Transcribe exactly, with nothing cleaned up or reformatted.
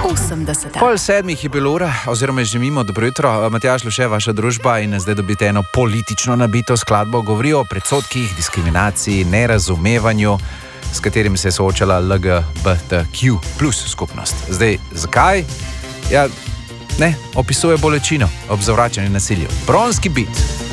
osemdeseta. Pol sedmih je bilo ura, oziroma že mimo, dobro jutro. Matjaž Luše, vaša družba, in zdaj dobite eno politično nabito skladbo. Govori o predsodkih, diskriminaciji, nerazumevanju, s katerim se je soočala L G B T Q plus skupnost. Zdaj, zakaj? Ja, ne, opisuje bolečino ob zavračanju nasilju. Bronski bit.